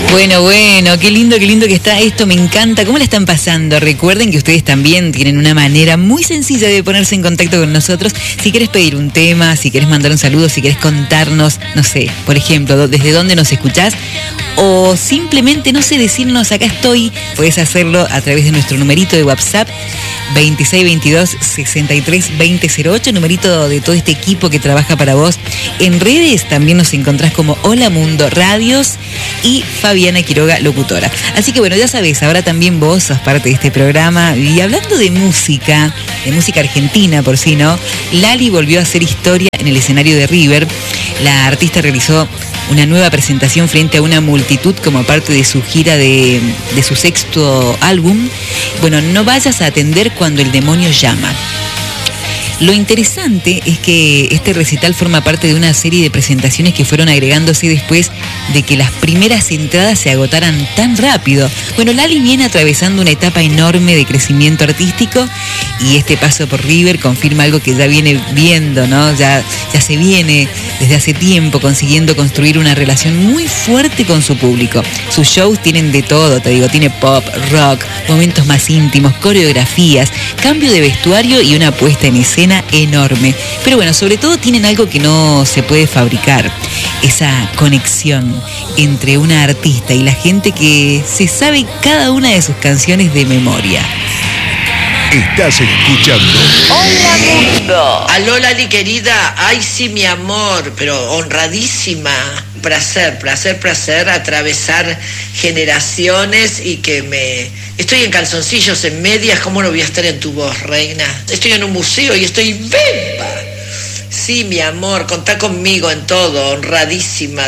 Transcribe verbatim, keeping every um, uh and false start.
Bueno, bueno, qué lindo, qué lindo que está esto, me encanta. ¿Cómo la están pasando? Recuerden que ustedes también tienen una manera muy sencilla de ponerse en contacto con nosotros. Si quieres pedir un tema, si quieres mandar un saludo, si quieres contarnos, no sé, por ejemplo, desde dónde nos escuchás, o simplemente, no sé, decirnos acá estoy, puedes hacerlo a través de nuestro numerito de WhatsApp, veintiséis veintidós sesenta y tres veinte cero ocho, numerito de todo este equipo que trabaja para vos. En redes también nos encontrás como Hola Mundo Radios y Fabiana Quiroga, locutora. Así que bueno, ya sabés, ahora también vos sos parte de este programa. Y hablando de música, de música argentina por sí, ¿no? Lali volvió a hacer historia en el escenario de River. La artista realizó una nueva presentación frente a una multitud como parte de su gira de, de su sexto álbum. Bueno, No vayas a atender cuando el demonio llama. Lo interesante es que este recital forma parte de una serie de presentaciones que fueron agregándose después de que las primeras entradas se agotaran tan rápido. Bueno, Lali viene atravesando una etapa enorme de crecimiento artístico y este paso por River confirma algo que ya viene viendo, ¿no? Ya, ya se viene desde hace tiempo consiguiendo construir una relación muy fuerte con su público. Sus shows tienen de todo, te digo, tiene pop, rock, momentos más íntimos, coreografías, cambio de vestuario y una puesta en escena enorme. Pero bueno, sobre todo tienen algo que no se puede fabricar, esa conexión entre una artista y la gente que se sabe cada una de sus canciones de memoria. Estás escuchando Hola Mundo. Aló Lali querida, ay sí mi amor, pero honradísima. Placer, placer, placer atravesar generaciones y que me... Estoy en calzoncillos, en medias, ¿cómo no voy a estar en tu voz, reina? Estoy en un museo y estoy bemba. Sí, mi amor, contá conmigo en todo, honradísima.